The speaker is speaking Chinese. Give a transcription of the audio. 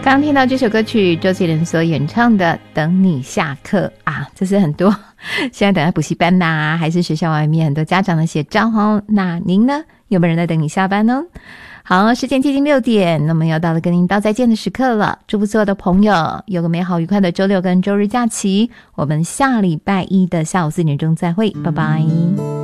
刚听到这首歌曲，周杰伦所演唱的《等你下课》啊，这是很多现在等在补习班呐，还是学校外面很多家长的写照哦。那您呢？有没有人在等你下班呢？好，时间接近6点，那么又到了跟您道再见的时刻了。祝福所有的朋友有个美好愉快的周六跟周日假期。我们下礼拜一的下午4点钟再会，拜拜。